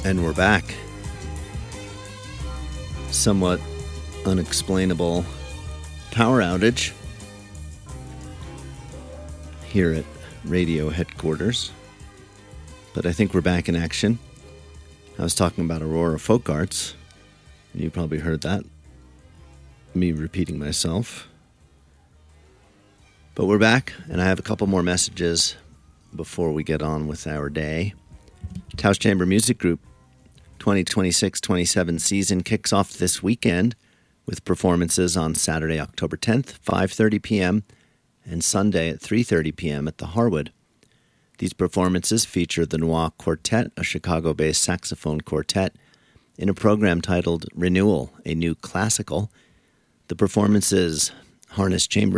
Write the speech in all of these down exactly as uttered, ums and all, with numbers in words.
And we're back. Somewhat unexplainable power outage here at radio headquarters. But I think we're back in action. I was talking about Aurora Folk Arts, and you probably heard that. Me repeating myself. But we're back, and I have a couple more messages before we get on with our day. Taos Chamber Music Group twenty twenty-six twenty-seven season kicks off this weekend with performances on Saturday, October tenth, five thirty p.m., and Sunday at three thirty p.m. at the Harwood. These performances feature the Noir Quartet, a Chicago-based saxophone quartet, in a program titled Renewal, a New Classical. The performances harness chamber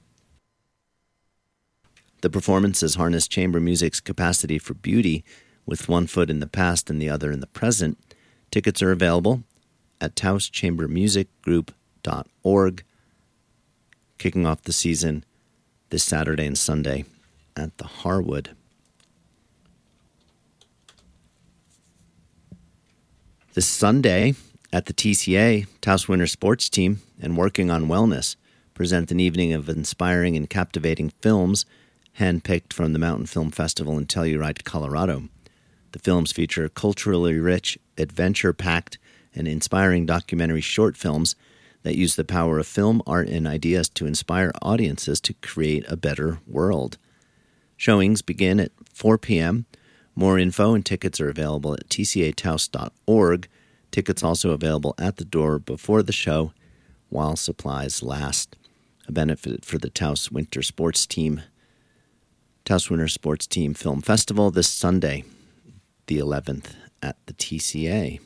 The performances harness chamber music's capacity for beauty with one foot in the past and the other in the present. Tickets are available at taos chamber music group dot org, kicking off the season this Saturday and Sunday at the Harwood. This Sunday at the T C A, Taos Winter Sports Team and Working on Wellness present an evening of inspiring and captivating films handpicked from the Mountain Film Festival in Telluride, Colorado. The films feature culturally rich, adventure-packed, and inspiring documentary short films that use the power of film, art, and ideas to inspire audiences to create a better world. Showings begin at four p.m. More info and tickets are available at t c a taos dot org. Tickets also available at the door before the show while supplies last. A benefit for the Taos Winter Sports Team. Taos Winter Sports Team Film Festival this Sunday, the eleventh, at the T C A.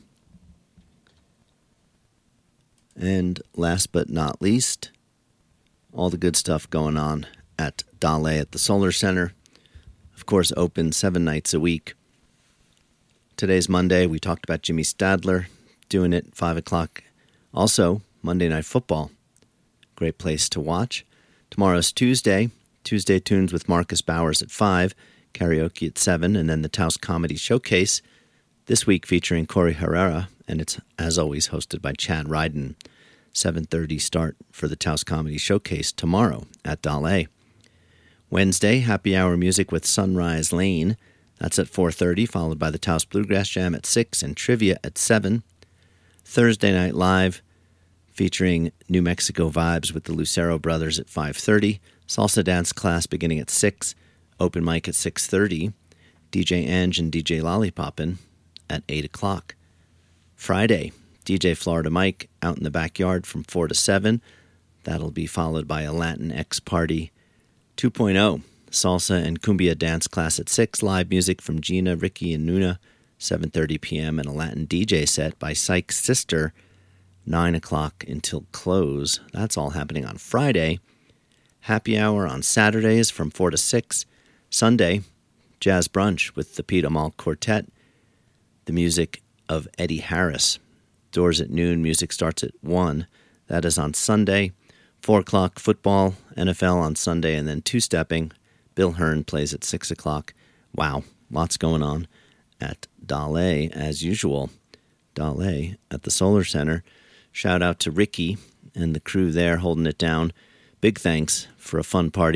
And last but not least, all the good stuff going on at Dale at the Solar Center. Of course, open seven nights a week. Today's Monday. We talked about Jimmy Stadler doing it at five o'clock. Also, Monday Night Football. Great place to watch. Tomorrow's Tuesday. Tuesday Tunes with Marcus Bowers at five. Karaoke at seven. And then the Taos Comedy Showcase. This week featuring Corey Herrera. And it's, as always, hosted by Chad Ryden. seven thirty start for the Taos Comedy Showcase tomorrow at Dale. Wednesday, Happy Hour Music with Sunrise Lane. That's at four thirty, followed by the Taos Bluegrass Jam at six and Trivia at seven. Thursday Night Live, featuring New Mexico Vibes with the Lucero Brothers at five thirty. Salsa Dance Class beginning at six. Open mic at six thirty. D J Ange and D J Lollipoppin' at eight o'clock. Friday, D J Florida Mike out in the backyard from four to seven. That'll be followed by a Latin X Party two point oh. Salsa and Cumbia Dance Class at six. Live music from Gina, Ricky, and Nuna, seven thirty p.m. And a Latin D J set by Syke's Sister, nine o'clock until close. That's all happening on Friday. Happy Hour on Saturdays from four to six. Sunday, Jazz Brunch with the Pete Amal Quartet. The music of Eddie Harris. Doors at noon. Music starts at one. That is on Sunday. four o'clock, football, N F L on Sunday, and then two-stepping. Bill Hearn plays at six o'clock. Wow, lots going on at Dale, as usual. Dale at the Solar Center. Shout out to Ricky and the crew there holding it down. Big thanks for a fun party.